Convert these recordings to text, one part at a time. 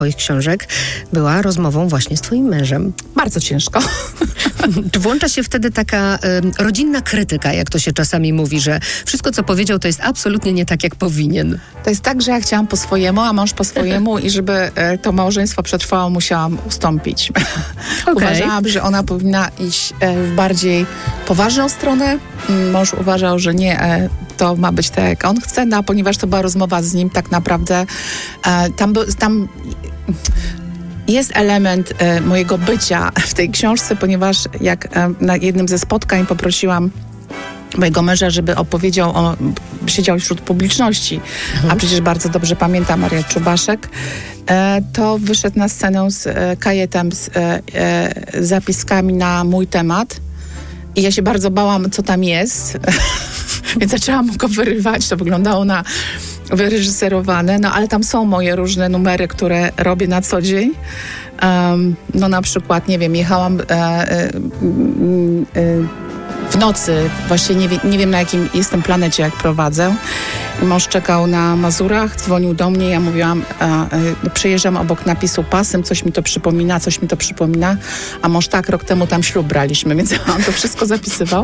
twoich książek była rozmową właśnie z twoim mężem. Bardzo ciężko. Czy włącza się wtedy taka rodzinna krytyka, jak to się czasami mówi, że wszystko, co powiedział, to jest absolutnie nie tak, jak powinien? To jest tak, że ja chciałam po swojemu, a mąż po swojemu i żeby to małżeństwo przetrwało, musiałam ustąpić. Okay. Uważałam, że ona powinna iść w bardziej poważną stronę. Mąż uważał, że nie, to ma być tak, jak on chce, no, a ponieważ to była rozmowa z nim, tak naprawdę tam jest element mojego bycia w tej książce, ponieważ jak na jednym ze spotkań poprosiłam mojego męża, żeby opowiedział, siedział wśród publiczności, a przecież bardzo dobrze pamiętam Marię Czubaszek, to wyszedł na scenę z kajetem, z zapiskami na mój temat i ja się bardzo bałam, co tam jest, więc zaczęłam go wyrywać, to wyglądało na wyreżyserowane, no ale tam są moje różne numery, które robię na co dzień. No na przykład, nie wiem, jechałam w nocy, właściwie nie wiem na jakim jestem planecie, jak prowadzę. Mąż czekał na Mazurach, dzwonił do mnie, ja mówiłam, przejeżdżam obok napisu pasem, coś mi to przypomina, a mąż tak, rok temu tam ślub braliśmy, więc on to wszystko zapisywał.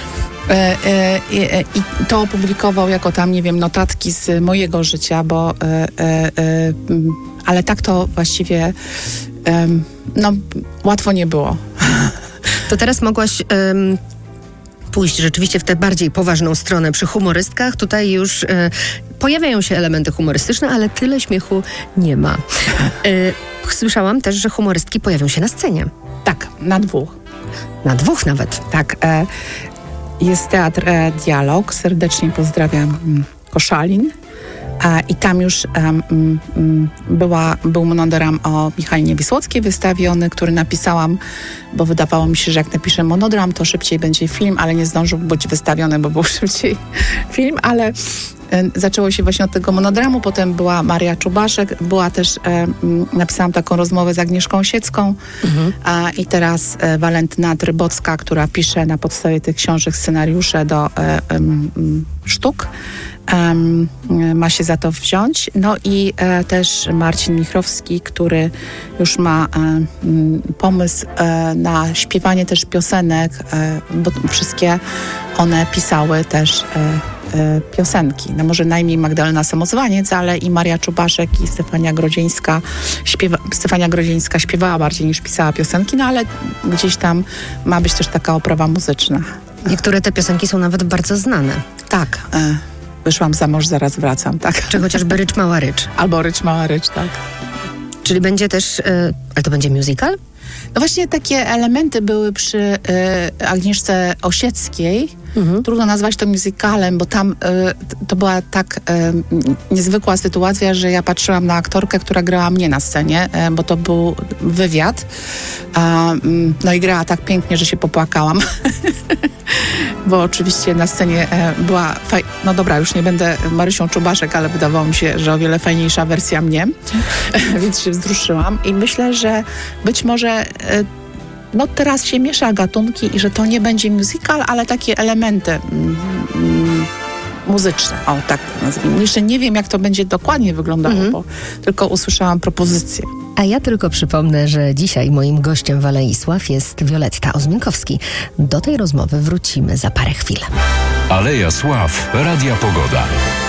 I to opublikował jako tam, nie wiem, notatki z mojego życia, bo ale tak to właściwie no, łatwo nie było. To teraz mogłaś pójść rzeczywiście w tę bardziej poważną stronę przy humorystkach. Tutaj już pojawiają się elementy humorystyczne, ale tyle śmiechu nie ma. Słyszałam też, że humorystki pojawią się na scenie. Tak, na 2. Na 2 nawet. Tak. Jest Teatr Dialog. Serdecznie pozdrawiam Koszalin. I tam już był monodram o Michalinie Wisłockiej wystawiony, który napisałam, bo wydawało mi się, że jak napiszę monodram, to szybciej będzie film, ale nie zdążył być wystawiony, bo był szybciej film, ale zaczęło się właśnie od tego monodramu, potem była Maria Czubaszek, była też, napisałam taką rozmowę z Agnieszką Osiecką, i teraz Walentyna Trybocka, która pisze na podstawie tych książek scenariusze do sztuk. Ma się za to wziąć. No i też Marcin Michrowski, który już ma pomysł na śpiewanie też piosenek, bo wszystkie one pisały też piosenki. No może najmniej Magdalena Samozwaniec, ale i Maria Czubaszek i Stefania Grodzieńska. Stefania Grodzieńska śpiewała bardziej niż pisała piosenki, no ale gdzieś tam ma być też taka oprawa muzyczna. Niektóre te piosenki są nawet bardzo znane. Tak. Wyszłam za mąż, zaraz wracam, tak. Czy chociażby Rycz Mała Rycz. Albo Rycz Mała Rycz, tak. Czyli będzie też, ale to będzie musical? No właśnie takie elementy były przy Agnieszce Osieckiej. Trudno nazwać to musicalem, bo tam to była tak niezwykła sytuacja, że ja patrzyłam na aktorkę, która grała mnie na scenie, bo to był wywiad. No i grała tak pięknie, że się popłakałam. Bo oczywiście na scenie była no dobra, już nie będę Marysią Czubaszek, ale wydawało mi się, że o wiele fajniejsza wersja mnie, więc się wzruszyłam i myślę, że być może no teraz się miesza gatunki i że to nie będzie musical, ale takie elementy muzyczne, o tak nazwijmy. Jeszcze nie wiem, jak to będzie dokładnie wyglądało, bo tylko usłyszałam propozycję. A ja tylko przypomnę, że dzisiaj moim gościem w Alei Sław jest Wioletta Ozminkowski. Do tej rozmowy wrócimy za parę chwil. Aleja Sław, Radia Pogoda.